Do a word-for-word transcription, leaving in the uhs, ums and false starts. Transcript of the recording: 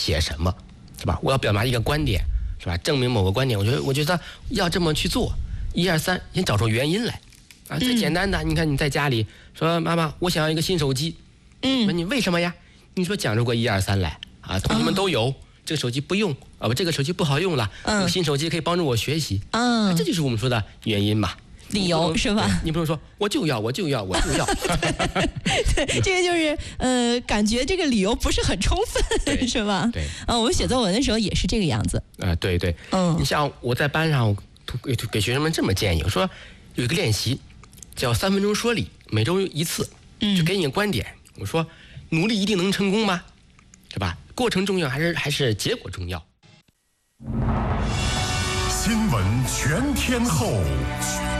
写什么，是吧？我要表达一个观点，是吧？证明某个观点，我觉得我觉得要这么去做，一二三，先找出原因来，啊，最简单的，嗯、你看你在家里说妈妈，我想要一个新手机，嗯，那你为什么呀？你说讲出个一二三来啊，同学们都有。哦，这个手机不用啊，不，这个手机不好用了。嗯，有新手机可以帮助我学习。嗯，啊，这就是我们说的原因嘛， 理由是吧？ 你不能说我就要，我就要，我就要。 对，这个就是呃，感觉这个理由不是很充分，是吧？ 对。 啊，我们写作文的时候也是这个样子。 啊、呃，对对。嗯，你像我在班上给给学生们这么建议，我说有一个练习叫三分钟说理，每周一次，嗯，就给你个观点。我说努力一定能成功吗？是吧？过程重要还是还是结果重要？ 新闻全天候。